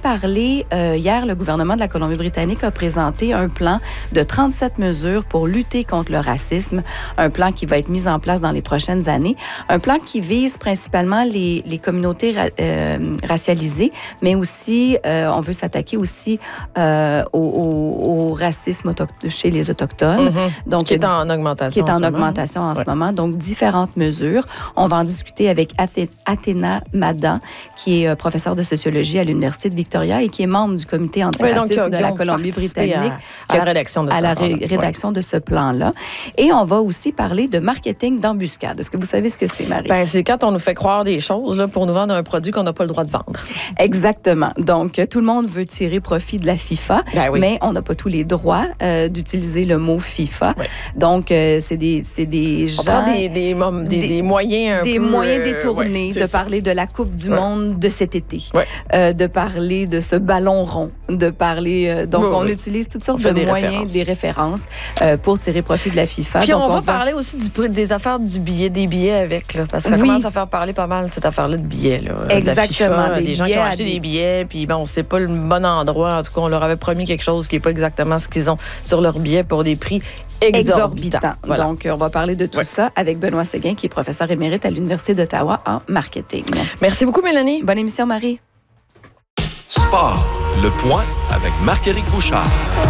parler, hier, le gouvernement de la Colombie-Britannique a présenté un plan de 37 mesures pour lutter contre le racisme, un plan qui va être mis en place dans les prochaines années, un plan qui vise principalement les communautés racialisées, mais aussi, on veut s'attaquer aussi au racisme chez les Autochtones. Donc, qui est en augmentation. Qui est en augmentation en ce moment. Donc, différentes mesures. On va en discuter avec Athéna Madan, qui est professeure de sociologie à l'Université de Victoria et qui est membre du comité antiracisme de la Colombie-Britannique. À la rédaction de rédaction de ce plan-là. Et on va aussi parler de marketing d'embuscade. Est-ce que vous savez ce que c'est, Marie? Ben, c'est quand on nous fait croire des choses là, pour nous vendre un produit qu'on n'a pas le droit de vendre. Exactement. Donc, tout le monde veut tirer profit de la FIFA, mais on n'a pas tous les droits d'utiliser le mot FIFA. Oui. Donc, c'est des gens... On prend des moyens des moyens détournés de parler de la Coupe du monde de cet été, de parler de ce ballon rond, de parler... donc, on utilise toutes sortes de moyens, des références pour tirer profit de la FIFA. Puis donc, on va parler aussi des affaires des billets avec, là, parce que ça commence à faire parler pas mal, cette affaire-là de billets. Là, exactement. De la FIFA, des gens qui ont acheté des billets, puis bon, c'est pas le bon endroit. En tout cas, on leur avait promis quelque chose qui n'est pas exactement ce qu'ils ont sur leurs billets pour des prix exorbitants. Voilà. Donc, on va parler de tout ça avec Benoît Séguin, qui est professeur émérite à l'Université d'Ottawa en marketing. Merci beaucoup, Mélanie. Bonne émission, Marie. Sport, le point avec Marc-Éric Bouchard.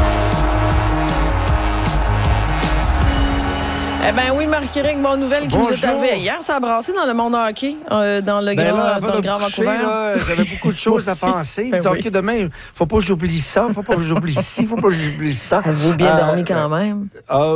Eh bien oui, Marc-Éric, bonne nouvelle qui nous est arrivée hier. Ça a brassé dans le monde hockey, dans le Grand Vancouver. J'avais beaucoup de choses à penser. OK, demain, faut pas que j'oublie ça, faut pas que j'oublie ci, faut pas que j'oublie ça. Avez-vous bien dormi quand même?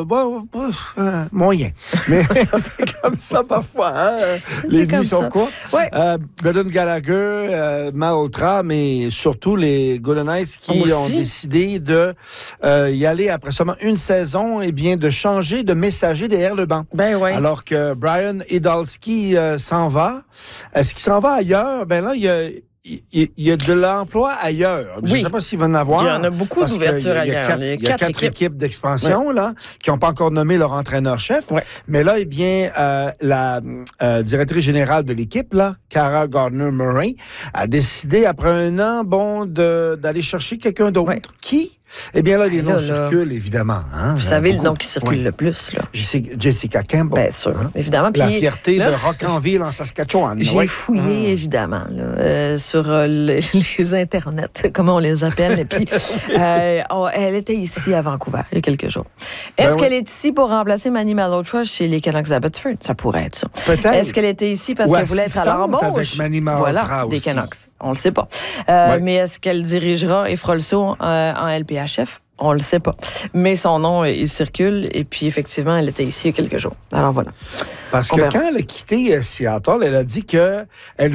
Moyen. Mais c'est comme ça parfois. Hein? Les nuits sont courtes. Ouais. Brendan Gallagher, Malhotra, mais surtout les Golden Knights qui ont décidé de y aller après seulement une saison, et bien de changer de messager derrière le banc. Ben ouais. Alors que Brian Edalski s'en va. Est-ce qu'il s'en va ailleurs? Ben là, il y a de l'emploi ailleurs. Je ne sais pas s'il va en avoir. Il y en a beaucoup d'ouvertures ailleurs. Il y a quatre équipes d'expansion là, qui n'ont pas encore nommé leur entraîneur-chef. Ouais. Mais là, eh bien, la directrice générale de l'équipe, là, Cara Gardner-Murray, a décidé, après un an, d'aller chercher quelqu'un d'autre. Ouais. Qui? Eh bien là, les noms circulent, évidemment. Hein, vous savez le nom qui circule le plus, là? Jessica Campbell. Bien sûr, évidemment. La fierté de Rockville en Saskatchewan. J'ai fouillé, évidemment, là, sur les internets, comment on les appelle. Et puis, elle était ici à Vancouver, il y a quelques jours. Est-ce qu'elle est ici pour remplacer Manny Malhotra chez les Canucks d'Abbotsford? Ça pourrait être ça. Peut-être. Est-ce qu'elle était ici parce qu'elle voulait être à l'embauche? Avec Manny Malhotra des Canucks. On le sait pas. Mais est-ce qu'elle dirigera et fera le saut en LPHF? On le sait pas. Mais son nom, il circule. Et puis, effectivement, elle était ici il y a quelques jours. Alors, voilà. Parce que quand elle a quitté Seattle, elle a dit qu'elle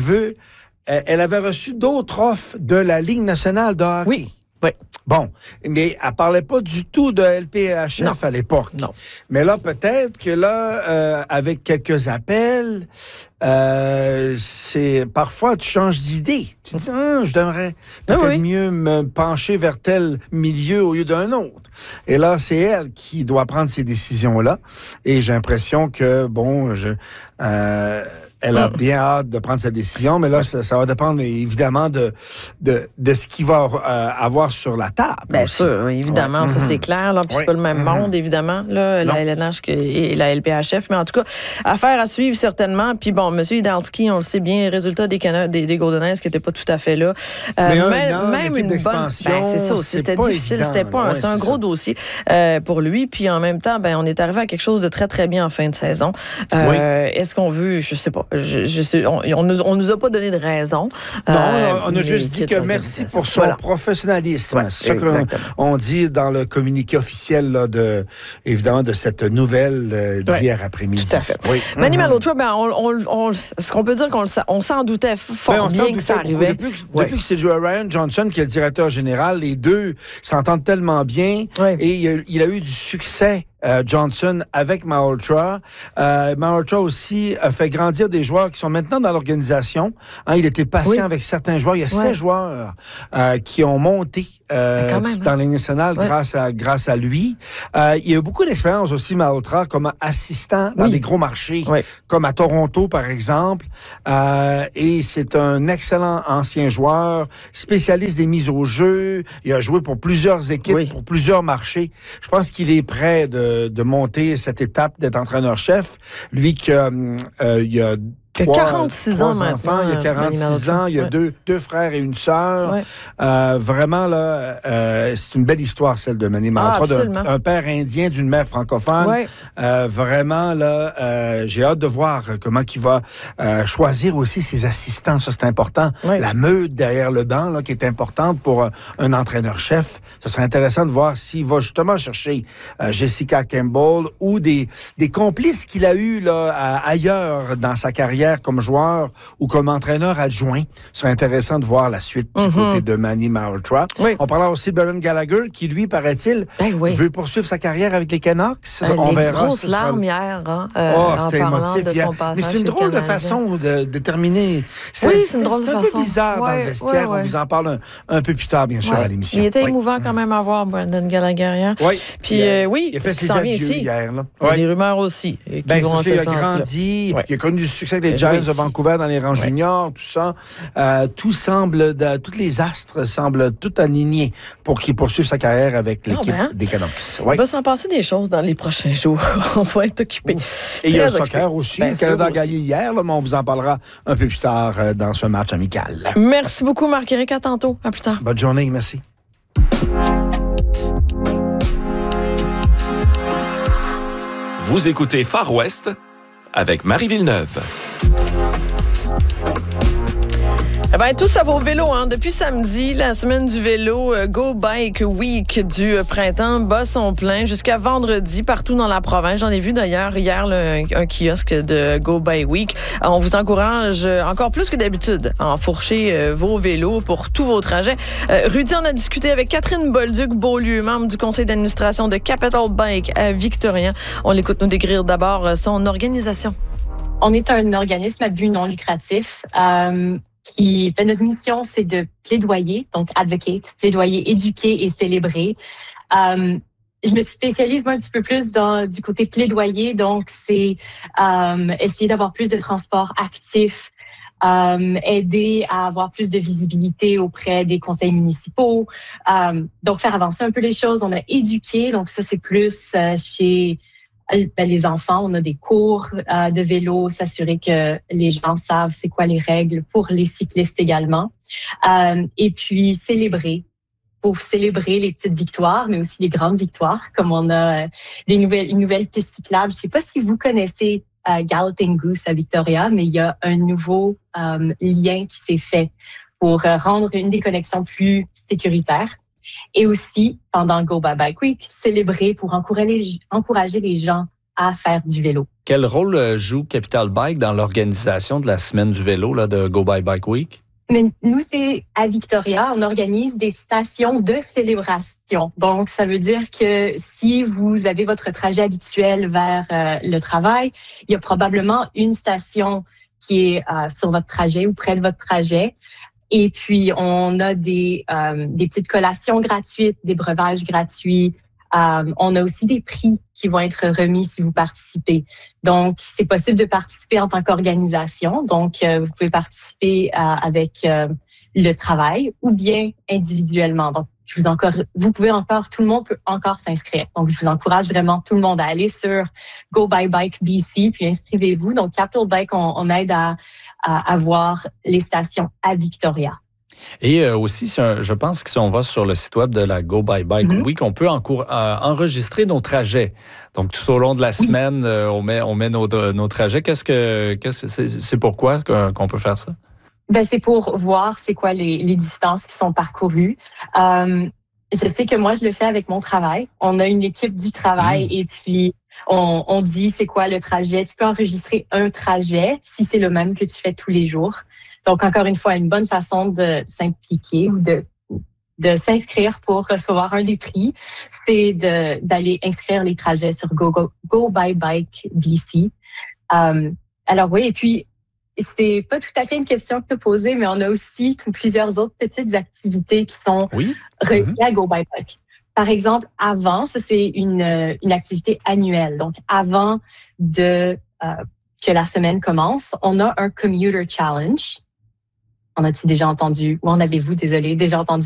avait reçu d'autres offres de la Ligue nationale de hockey. Oui. Bon, mais elle parlait pas du tout de LPHF à l'époque. Non. Mais là, peut-être que là, avec quelques appels, c'est parfois tu changes d'idée. Tu dis, je devrais peut-être mieux me pencher vers tel milieu au lieu d'un autre. Et là, c'est elle qui doit prendre ces décisions-là. Et j'ai l'impression que, elle a bien hâte de prendre sa décision, mais là, ça va dépendre évidemment de ce qu'il va avoir sur la table. Bien sûr, évidemment, ça c'est clair. Là, puis c'est pas le même monde, évidemment, là, la LNH et la LPHF. Mais en tout cas, affaire à suivre certainement. Puis bon, M. Idalski, on le sait bien, les résultats des Golden Knights qui n'étaient pas tout à fait là. Même une d'expansion, c'est ça aussi. C'était difficile. C'était un gros dossier pour lui. Puis en même temps, on est arrivé à quelque chose de très, très bien en fin de saison. Est-ce qu'on veut, je sais pas. On nous a pas donné de raison. Non, on a juste dit que merci pour son professionnalisme. C'est ça qu'on dit dans le communiqué officiel là, évidemment de cette nouvelle d'hier après-midi. Tout à fait. Oui. Manny Malhotra, est-ce qu'on peut dire qu'on s'en doutait fort bien que ça arrivait? Depuis que c'est Ryan Johnson qui est le directeur général, les deux s'entendent tellement bien et il a eu du succès Johnson avec Malhotra. Malhotra aussi a fait grandir des joueurs qui sont maintenant dans l'organisation. Il était patient avec certains joueurs. Il y a 16 joueurs qui ont monté dans la Ligue nationale grâce à lui. Il a eu beaucoup d'expérience aussi, Malhotra, comme assistant dans des gros marchés, comme à Toronto, par exemple. Et c'est un excellent ancien joueur, spécialiste des mises au jeu. Il a joué pour plusieurs équipes, pour plusieurs marchés. Je pense qu'il est prêt de monter cette étape d'être entraîneur-chef. Lui qui il y a 46 ans enfants, il y a 46 ans, il y a deux frères et une sœur. Vraiment, là, c'est une belle histoire, celle de Manny Malhotra, un père indien d'une mère francophone. Vraiment, là, j'ai hâte de voir comment il va choisir aussi ses assistants. Ça, c'est important. La meute derrière le banc, là, qui est importante pour un entraîneur-chef. Ce serait intéressant de voir s'il va justement chercher Jessica Campbell ou des complices qu'il a eus là, ailleurs dans sa carrière comme joueur ou comme entraîneur adjoint. Ce serait intéressant de voir la suite du côté de Manny Malhotra. On parlera aussi de Brendan Gallagher qui, lui, paraît-il, veut poursuivre sa carrière avec les Canucks. On verra. Grosses larmes hier. C'était émotif hier. Mais c'est une drôle de façon de terminer. C'est un peu bizarre dans le vestiaire. On vous en parle un peu plus tard, bien sûr, à l'émission. Il était émouvant quand même à voir, Brendan Gallagher hier. Puis, il a fait ses adieux hier. Il y a des rumeurs aussi. Il a grandi. Il a connu du succès des Giants de Vancouver dans les rangs juniors, tout ça. Toutes les astres semblent tout alignés pour qu'il poursuive sa carrière avec l'équipe des Canucks. Il va s'en passer des choses dans les prochains jours. On va être occupés. Et il y a le soccer aussi. Le Canada a gagné hier, là, mais on vous en parlera un peu plus tard dans ce match amical. Merci beaucoup, Marc-Éric. À tantôt. À plus tard. Bonne journée. Merci. Vous écoutez Far West avec Marie Villeneuve. Tout ça va au vélo. Depuis samedi, la semaine du vélo Go Bike Week du printemps bat son plein jusqu'à vendredi partout dans la province. J'en ai vu d'ailleurs hier un kiosque de Go Bike Week. On vous encourage encore plus que d'habitude à enfourcher vos vélos pour tous vos trajets. Rudy en a discuté avec Catherine Bolduc-Beaulieu, membre du conseil d'administration de Capital Bike à Victoria. On l'écoute nous décrire d'abord son organisation. On est un organisme à but non lucratif. Notre mission, c'est de plaidoyer, donc advocate, plaidoyer, éduquer et célébrer. Je me spécialise moi un petit peu plus du côté plaidoyer, donc c'est essayer d'avoir plus de transports actifs, aider à avoir plus de visibilité auprès des conseils municipaux, donc faire avancer un peu les choses. On a éduqué, donc ça c'est plus chez les enfants, on a des cours de vélo, s'assurer que les gens savent c'est quoi les règles pour les cyclistes également. Et puis célébrer, pour célébrer les petites victoires, mais aussi les grandes victoires, comme on a une nouvelle piste cyclable. Je sais pas si vous connaissez Galloping Goose à Victoria, mais il y a un nouveau lien qui s'est fait pour rendre une des connexions plus sécuritaires. Et aussi, pendant Go Bike Week, célébrer pour encourager les gens à faire du vélo. Quel rôle joue Capital Bike dans l'organisation de la semaine du vélo là, de Go Bike Week? Mais nous, c'est à Victoria, on organise des stations de célébration. Donc, ça veut dire que si vous avez votre trajet habituel vers le travail, il y a probablement une station qui est sur votre trajet ou près de votre trajet. Et puis, on a des petites collations gratuites, des breuvages gratuits. On a aussi des prix qui vont être remis si vous participez. Donc, c'est possible de participer en tant qu'organisation. Donc, vous pouvez participer avec le travail ou bien individuellement. Donc, tout le monde peut encore s'inscrire. Donc, je vous encourage vraiment tout le monde à aller sur Go By Bike BC, puis inscrivez-vous. Donc, Capital Bike, on aide à avoir les stations à Victoria. Et aussi, je pense que si on va sur le site web de la Go By Bike Week, on peut enregistrer nos trajets. Donc, tout au long de la semaine, on met nos trajets. C'est pourquoi qu'on peut faire ça? C'est pour voir c'est quoi les distances qui sont parcourues. Je sais que moi, je le fais avec mon travail. On a une équipe du travail et puis on dit c'est quoi le trajet. Tu peux enregistrer un trajet si c'est le même que tu fais tous les jours. Donc, encore une fois, une bonne façon de s'impliquer ou de s'inscrire pour recevoir un des prix, c'est d'aller inscrire les trajets sur Go by Bike BC. Alors oui, et puis c'est pas tout à fait une question que tu as posée, mais on a aussi plusieurs autres petites activités qui sont reliées à Go by Bike. Par exemple, avant, ça c'est une activité annuelle. Donc, avant que la semaine commence, on a un Commuter Challenge. En as-tu déjà entendu, ou en avez-vous, déjà entendu